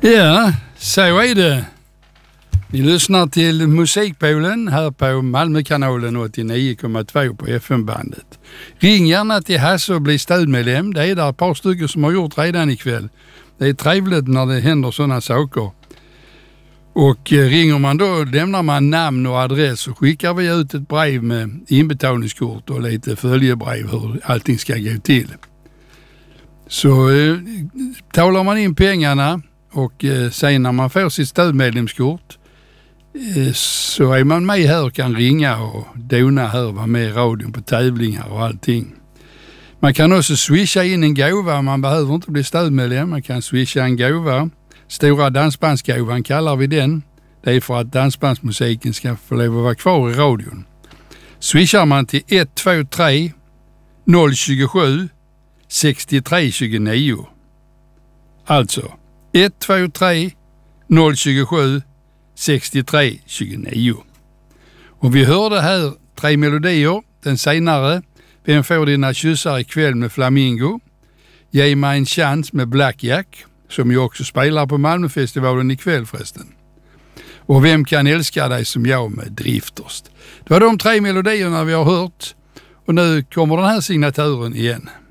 Ja, så är det. Ni lyssnar till Musikpolen här på Malmökanalen 89,2 på FM-bandet. Ring gärna till Hasse och bli stödmedlem. Det är där ett par stycken som har gjort redan ikväll. Det är trevligt när det händer sådana saker. Och ringer man då lämnar man namn och adress och skickar vi ut ett brev med inbetalningskort och lite följebrev hur allting ska gå till. Så talar man in pengarna och sen när man får sitt stödmedlemskort så är man med här och kan ringa och dona här och vara med i radion på tävlingar och allting. Man kan också swisha in en gåva, man behöver inte bli stödmedlem, man kan swisha en gåva. Stora dansbandsgåvan kallar vi den. Det är för att dansbandsmusiken ska få lov att vara kvar i radion. Swishar man till 123 027 63 29. Alltså 123 027 63 29. Och vi hörde här 3 melodier. Den senare, Vem får dina kyssar ikväll med Flamingo. Ge mig en chans med Blackjack, som ju också spelar på Malmöfestivalen ikväll förresten. Och Vem kan älska dig som jag med Drifters. Det var de 3 melodierna vi har hört. Och nu kommer den här signaturen igen.